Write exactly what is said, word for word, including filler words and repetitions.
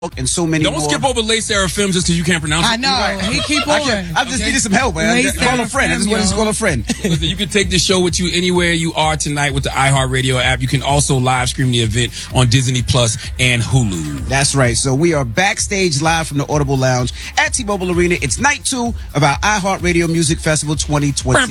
and so many Don't more. skip over Lay Seraphim just because you can't pronounce it. I know. Right. He keep on. I just okay. needed some help, man. Lay Call a friend. I just wanted to call a friend. Listen, you can take this show with you anywhere you are tonight with the iHeartRadio app. You can also live stream the event on Disney Plus and Hulu. That's right. So we are backstage live from the Audible Lounge at T-Mobile Arena. It's night two of our iHeartRadio Music Festival twenty twenty.